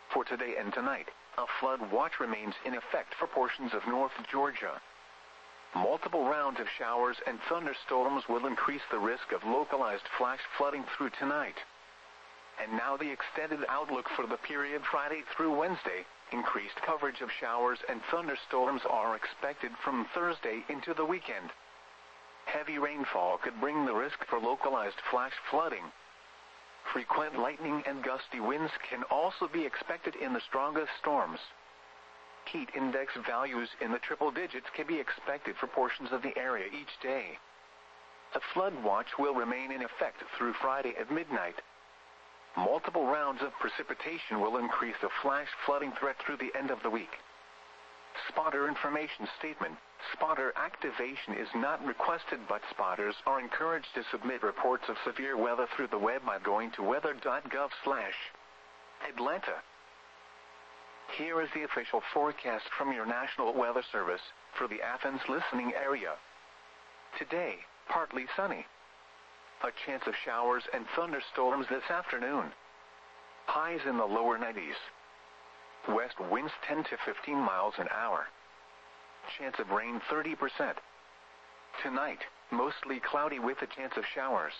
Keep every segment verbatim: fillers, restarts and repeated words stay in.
For today and tonight, a flood watch remains in effect for portions of North Georgia. Multiple rounds of showers and thunderstorms will increase the risk of localized flash flooding through tonight. And now the extended outlook for the period Friday through Wednesday. Increased coverage of showers and thunderstorms are expected from Thursday into the weekend. Heavy rainfall could bring the risk for localized flash flooding. Frequent lightning and gusty winds can also be expected in the strongest storms. Heat index values in the triple digits can be expected for portions of the area each day. A flood watch will remain in effect through Friday at midnight. Multiple rounds of precipitation will increase the flash flooding threat through the end of the week. Spotter information statement. Spotter activation is not requested, but spotters are encouraged to submit reports of severe weather through the web by going to weather dot gov slash Atlanta. Here is the official forecast from your National Weather Service for the Athens listening area. Today, partly sunny. A chance of showers and thunderstorms this afternoon. Highs in the lower nineties. West winds ten to fifteen miles an hour. Chance of rain thirty percent. Tonight, mostly cloudy with a chance of showers.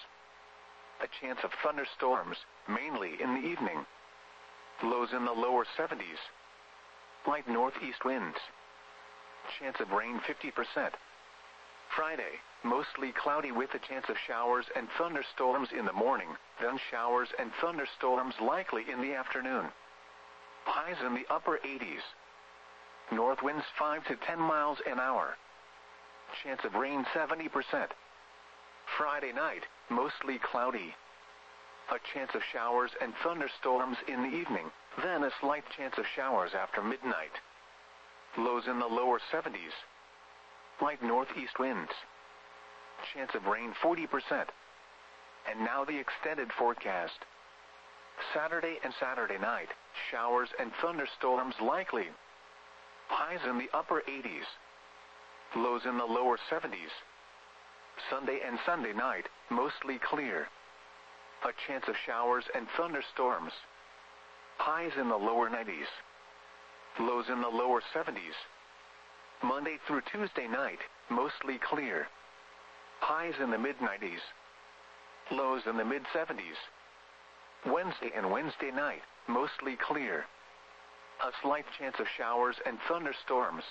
A chance of thunderstorms, mainly in the evening. Lows in the lower seventies. Light northeast winds. Chance of rain fifty percent. Friday, mostly cloudy with a chance of showers and thunderstorms in the morning, then showers and thunderstorms likely in the afternoon. Highs in the upper eighties. North winds five to ten miles an hour. Chance of rain seventy percent. Friday night, mostly cloudy. A chance of showers and thunderstorms in the evening, then a slight chance of showers after midnight. Lows in the lower seventies. Light northeast winds. Chance of rain forty percent. And now the extended forecast. Saturday and Saturday night, showers and thunderstorms likely. Highs in the upper eighties. Lows in the lower seventies. Sunday and Sunday night, mostly clear. A chance of showers and thunderstorms. Highs in the lower nineties. Lows in the lower seventies. Monday through Tuesday night, mostly clear. Highs in the mid nineties. Lows in the mid seventies. Wednesday and Wednesday night, mostly clear. A slight chance of showers and thunderstorms.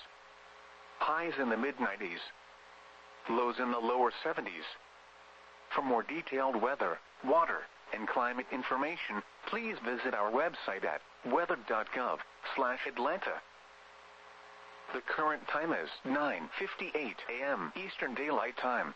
Highs in the mid nineties. Lows in the lower seventies. For more detailed weather, water, and climate information, please visit our website at weather dot gov slash Atlanta. The current time is nine fifty-eight a m Eastern Daylight Time.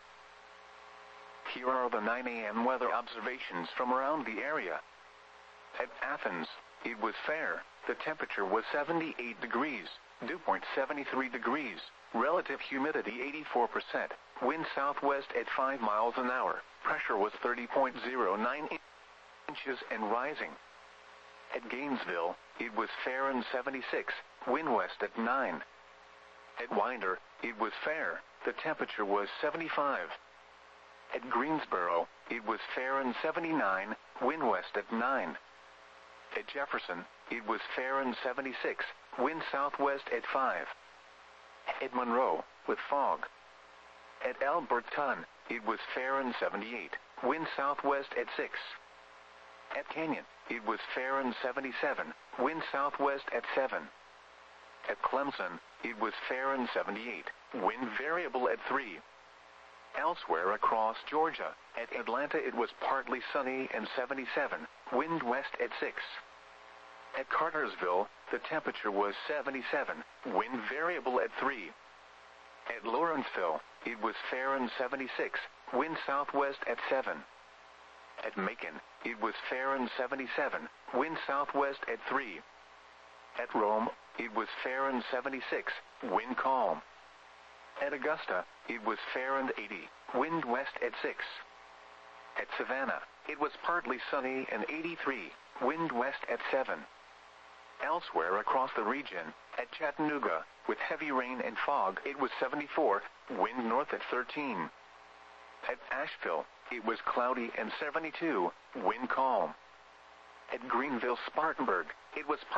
Here are the nine a m weather observations from around the area. At Athens, it was fair. The temperature was seventy-eight degrees, dew point seventy-three degrees, relative humidity eighty-four percent, wind southwest at five miles an hour, pressure was thirty point zero nine inches and rising. At Gainesville, it was fair and seventy-six, wind west at nine. At Winder, it was fair, the temperature was seventy-five. At Greensboro, it was fair and seventy-nine, wind west at nine. At Jefferson, it was fair and seventy-six, wind southwest at five. At Monroe, with fog. At Alberton, it was fair and seventy-eight, wind southwest at six. At Canyon, it was fair and seventy-seven, wind southwest at seven. At Clemson, it was fair and seventy-eight, wind variable at three. Elsewhere across Georgia, at Atlanta it was partly sunny and seventy-seven, wind west at six. At Cartersville, the temperature was seventy-seven, wind variable at three. At Lawrenceville, it was fair and seventy-six, wind southwest at seven. At Macon, it was fair and seventy-seven, wind southwest at three. At Rome, it was fair and seventy-six, wind calm. At Augusta, it was fair and eighty, wind west at six. At Savannah, it was partly sunny and eighty-three, wind west at seven. Elsewhere across the region, at Chattanooga, with heavy rain and fog, it was seventy-four, wind north at thirteen. At Asheville, it was cloudy and seventy-two, wind calm. At Greenville-Spartanburg, it was